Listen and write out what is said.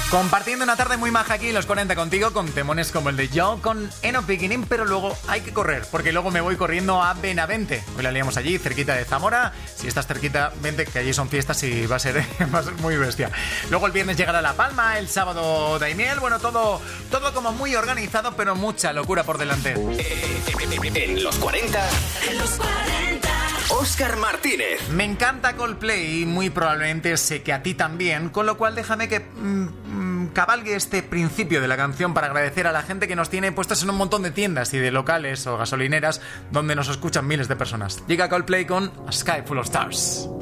Compartiendo una tarde muy maja aquí en los 40 contigo, con temones como el de Yo, con Eno Beginning, pero luego hay que correr, porque luego me voy corriendo a Benavente. Hoy la liamos allí, cerquita de Zamora. Si estás cerquita, vente, que allí son fiestas y va a ser muy bestia. Luego el viernes llegará La Palma, el sábado Daimiel, bueno, todo como muy organizado, pero mucha locura por delante. En los 40... En los 40... Óscar Martínez. Me encanta Coldplay y muy probablemente sé que a ti también, con lo cual déjame que cabalgue este principio de la canción para agradecer a la gente que nos tiene puestos en un montón de tiendas y de locales o gasolineras donde nos escuchan miles de personas. Llega Coldplay con A Sky Full of Stars.